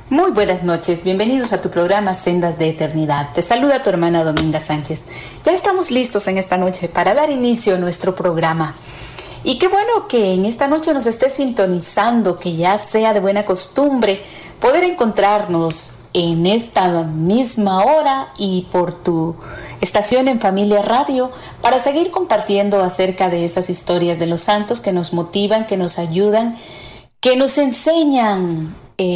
Muy buenas noches, bienvenidos a tu programa Sendas de Eternidad. Te saluda tu hermana Dominga Sánchez. Ya estamos listos en esta noche para dar inicio a nuestro programa. Y qué bueno que en esta noche nos estés sintonizando, que ya sea de buena costumbre poder encontrarnos en esta misma hora y por tu estación en Familia Radio para seguir compartiendo acerca de esas historias de los santos que nos motivan, que nos ayudan, que nos enseñan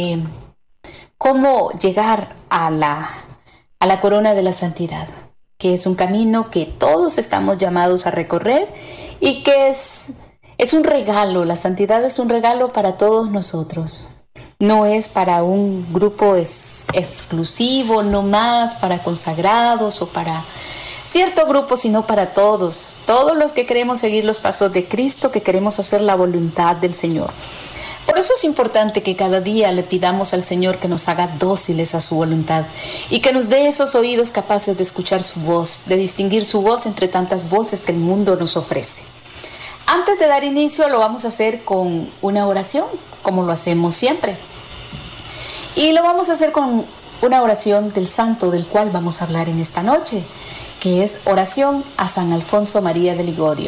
cómo llegar a la corona de la santidad, que es un camino que todos estamos llamados a recorrer y que es un regalo. La santidad es un regalo para todos nosotros. No es para un grupo exclusivo, no más para consagrados o para cierto grupo, sino para todos los que queremos seguir los pasos de Cristo, que queremos hacer la voluntad del Señor. Por eso es importante que cada día le pidamos al Señor que nos haga dóciles a su voluntad y que nos dé esos oídos capaces de escuchar su voz, de distinguir su voz entre tantas voces que el mundo nos ofrece. Antes de dar inicio lo vamos a hacer con una oración, como lo hacemos siempre. Y lo vamos a hacer con una oración del santo del cual vamos a hablar en esta noche, que es oración a San Alfonso María de Ligorio.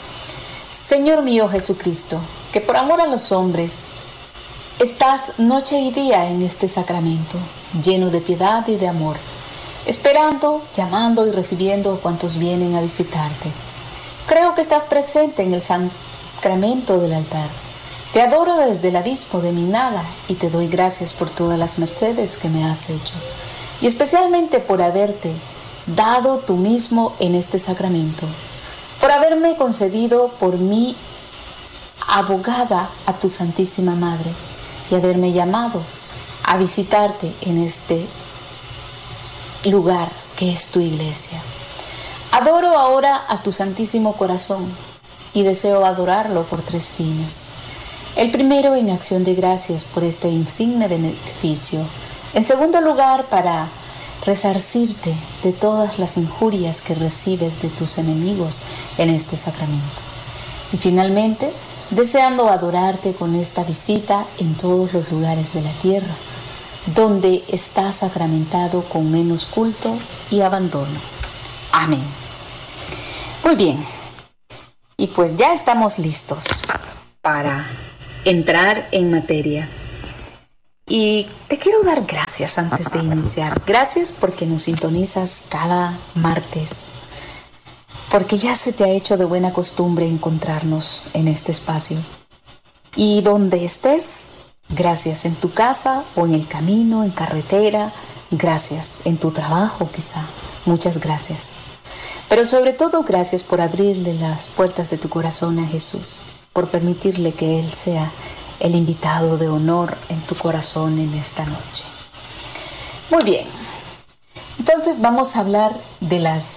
Señor mío Jesucristo, que por amor a los hombres estás noche y día en este sacramento, lleno de piedad y de amor, esperando, llamando y recibiendo a cuantos vienen a visitarte. Creo que estás presente en el sacramento del altar. Te adoro desde el abismo de mi nada y te doy gracias por todas las mercedes que me has hecho, y especialmente por haberte dado tú mismo en este sacramento, por haberme concedido por mí abogada a tu Santísima Madre y haberme llamado a visitarte en este lugar que es tu iglesia. Adoro ahora a tu Santísimo Corazón y deseo adorarlo por tres fines. El primero, en acción de gracias por este insigne beneficio. En segundo lugar, para resarcirte de todas las injurias que recibes de tus enemigos en este sacramento. Y finalmente, deseando adorarte con esta visita en todos los lugares de la tierra, donde está sacramentado con menos culto y abandono. Amén. Muy bien. Y pues ya estamos listos para entrar en materia. Y te quiero dar gracias antes de iniciar. Gracias porque nos sintonizas cada martes, porque ya se te ha hecho de buena costumbre encontrarnos en este espacio. Y donde estés, gracias, en tu casa o en el camino, en carretera, gracias, en tu trabajo quizá, muchas gracias. Pero sobre todo gracias por abrirle las puertas de tu corazón a Jesús, por permitirle que Él sea el invitado de honor en tu corazón en esta noche. Muy bien, entonces vamos a hablar de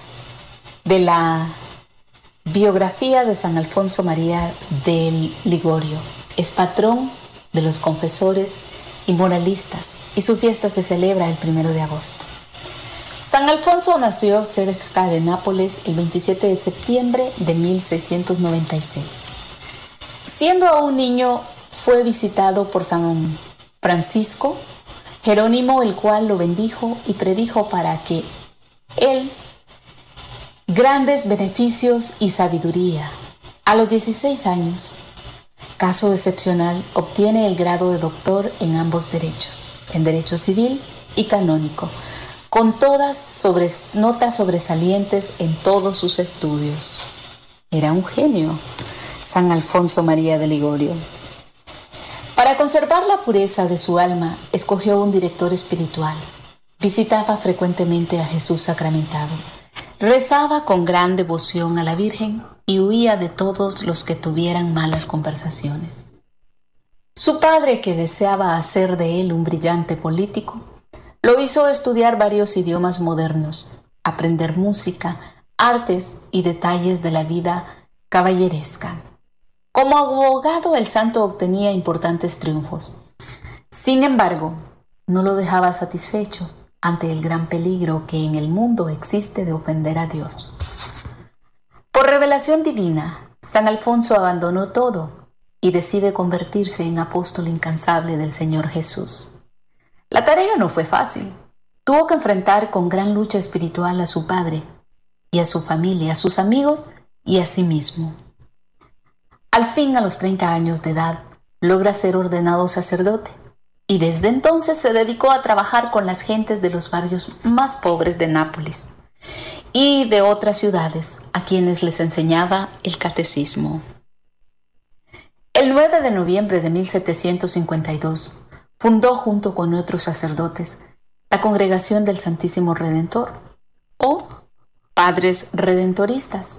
la biografía de San Alfonso María de Ligorio. Es patrón de los confesores y moralistas y su fiesta se celebra el 1 de agosto. San Alfonso nació cerca de Nápoles el 27 de septiembre de 1696. Siendo aún niño, fue visitado por San Francisco Jerónimo, el cual lo bendijo y predijo para que él grandes beneficios y sabiduría. A los 16 años, caso excepcional, obtiene el grado de doctor en ambos derechos, en derecho civil y canónico, con todas notas sobresalientes en todos sus estudios. Era un genio, San Alfonso María de Ligorio. Para conservar la pureza de su alma, escogió un director espiritual. Visitaba frecuentemente a Jesús sacramentado. Rezaba con gran devoción a la Virgen y huía de todos los que tuvieran malas conversaciones. Su padre, que deseaba hacer de él un brillante político, lo hizo estudiar varios idiomas modernos, aprender música, artes y detalles de la vida caballeresca. Como abogado, el santo obtenía importantes triunfos. Sin embargo, no lo dejaba satisfecho ante el gran peligro que en el mundo existe de ofender a Dios. Por revelación divina, San Alfonso abandonó todo y decide convertirse en apóstol incansable del Señor Jesús. La tarea no fue fácil. Tuvo que enfrentar con gran lucha espiritual a su padre y a su familia, a sus amigos y a sí mismo. Al fin, a los 30 años de edad, logra ser ordenado sacerdote y desde entonces se dedicó a trabajar con las gentes de los barrios más pobres de Nápoles y de otras ciudades, a quienes les enseñaba el catecismo. El 9 de noviembre de 1752 fundó junto con otros sacerdotes la Congregación del Santísimo Redentor, o Padres Redentoristas.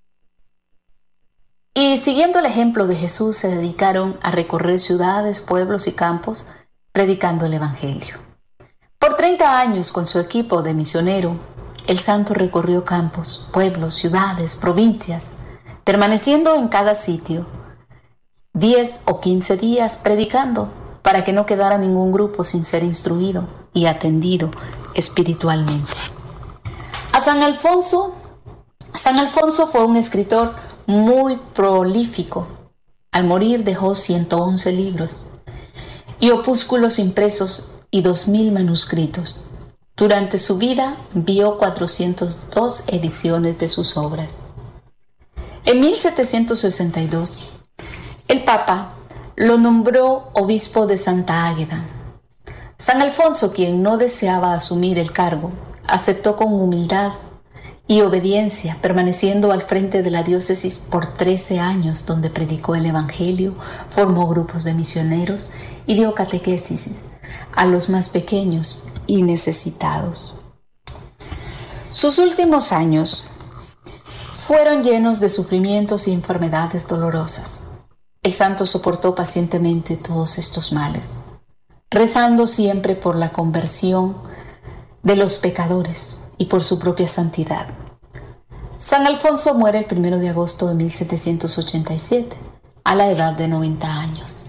Y siguiendo el ejemplo de Jesús, se dedicaron a recorrer ciudades, pueblos y campos, predicando el Evangelio. Por 30 años, con su equipo de misionero, el santo recorrió campos, pueblos, ciudades, provincias, permaneciendo en cada sitio 10 o 15 días predicando, para que no quedara ningún grupo sin ser instruido y atendido espiritualmente. San Alfonso fue un escritor muy prolífico. Al morir dejó 111 libros y opúsculos impresos y 2000 manuscritos. Durante su vida vio 402 ediciones de sus obras. En 1762, el Papa lo nombró obispo de Santa Águeda. San Alfonso, quien no deseaba asumir el cargo, aceptó con humildad y obediencia, permaneciendo al frente de la diócesis por 13 años, donde predicó el Evangelio, formó grupos de misioneros y dio catequesis a los más pequeños y necesitados. Sus últimos años fueron llenos de sufrimientos y enfermedades dolorosas. El santo soportó pacientemente todos estos males, rezando siempre por la conversión de los pecadores y por su propia santidad. San Alfonso muere el 1 de agosto de 1787, a la edad de 90 años.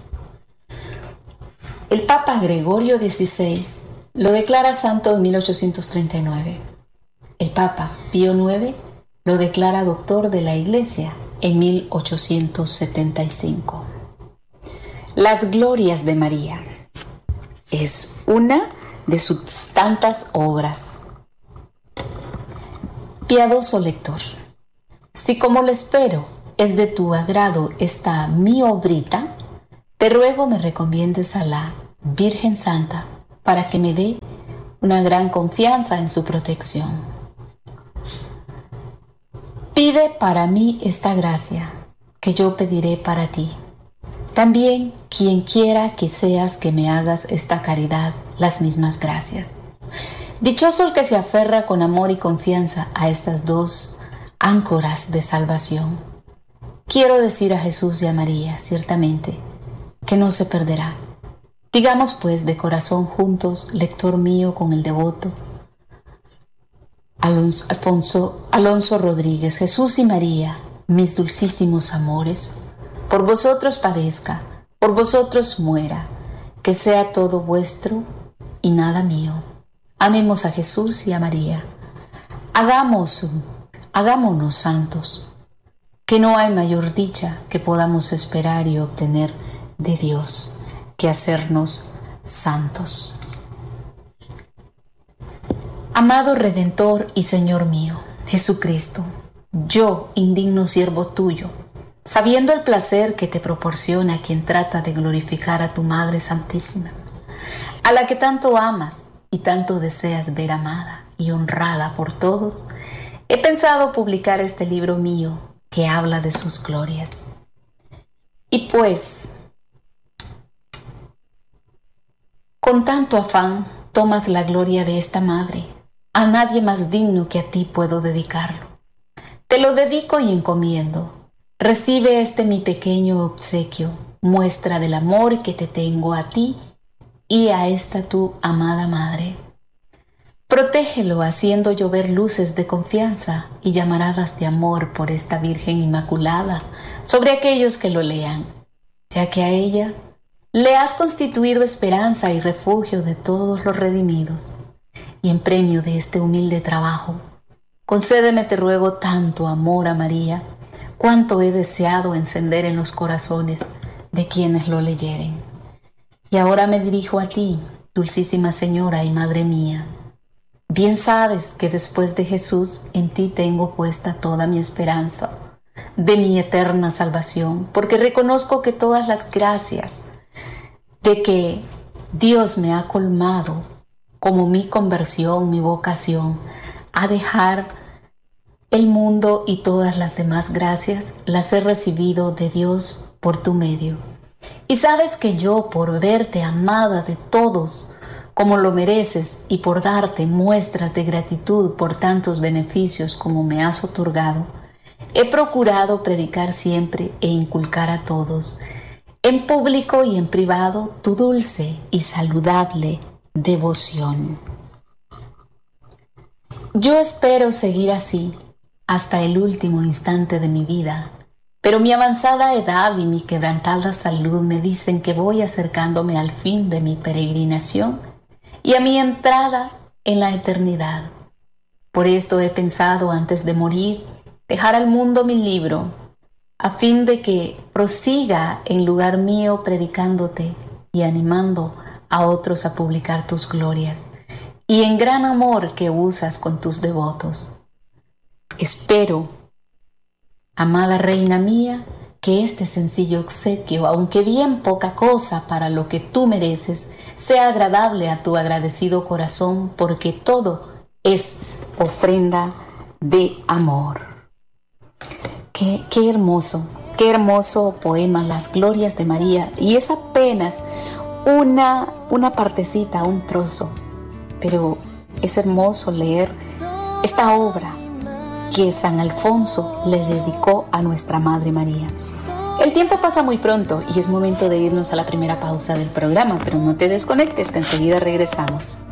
El Papa Gregorio XVI lo declara santo en 1839. El Papa Pío IX lo declara doctor de la Iglesia en 1875. Las glorias de María es una de sus tantas obras. Piadoso lector, si como le espero es de tu agrado esta mi obrita, te ruego me recomiendes a la Virgen Santa para que me dé una gran confianza en su protección. Pide para mí esta gracia, que yo pediré para ti. También quien quiera que seas que me hagas esta caridad, las mismas gracias. Dichoso el que se aferra con amor y confianza a estas dos áncoras de salvación. Quiero decir a Jesús y a María, ciertamente, que no se perderá. Digamos pues de corazón juntos, lector mío con el devoto Alonso Rodríguez: Jesús y María, mis dulcísimos amores, por vosotros padezca, por vosotros muera, que sea todo vuestro y nada mío. Amemos a Jesús y a María. Hagámonos santos, que no hay mayor dicha que podamos esperar y obtener de Dios que hacernos santos. Amado Redentor y Señor mío, Jesucristo, yo, indigno siervo tuyo, sabiendo el placer que te proporciona quien trata de glorificar a tu Madre Santísima, a la que tanto amas y tanto deseas ver amada y honrada por todos, he pensado publicar este libro mío que habla de sus glorias. Y pues, con tanto afán tomas la gloria de esta Madre, a nadie más digno que a ti puedo dedicarlo. Te lo dedico y encomiendo. Recibe este mi pequeño obsequio, muestra del amor que te tengo a ti y a esta tu amada Madre. Protégelo haciendo llover luces de confianza y llamaradas de amor por esta Virgen Inmaculada sobre aquellos que lo lean, ya que a ella le has constituido esperanza y refugio de todos los redimidos. Y en premio de este humilde trabajo, concédeme, te ruego, tanto amor a María, cuanto he deseado encender en los corazones de quienes lo leyeren. Y ahora me dirijo a ti, Dulcísima Señora y Madre mía, bien sabes que después de Jesús en ti tengo puesta toda mi esperanza de mi eterna salvación, porque reconozco que todas las gracias de que Dios me ha colmado como mi conversión, mi vocación, a dejar el mundo y todas las demás gracias las he recibido de Dios por tu medio. Y sabes que yo, por verte amada de todos como lo mereces y por darte muestras de gratitud por tantos beneficios como me has otorgado, he procurado predicar siempre e inculcar a todos, en público y en privado, tu dulce y saludable devoción. Yo espero seguir así hasta el último instante de mi vida, pero mi avanzada edad y mi quebrantada salud me dicen que voy acercándome al fin de mi peregrinación y a mi entrada en la eternidad. Por esto he pensado antes de morir dejar al mundo mi libro, a fin de que prosiga en lugar mío predicándote y animando a otros a publicar tus glorias y en gran amor que usas con tus devotos. Espero, amada Reina mía, que este sencillo obsequio, aunque bien poca cosa para lo que tú mereces, sea agradable a tu agradecido corazón, porque todo es ofrenda de amor. Qué hermoso poema, Las Glorias de María, y es apenas una partecita, un trozo, pero es hermoso leer esta obra que San Alfonso le dedicó a nuestra Madre María. El tiempo pasa muy pronto y es momento de irnos a la primera pausa del programa, pero no te desconectes, que enseguida regresamos.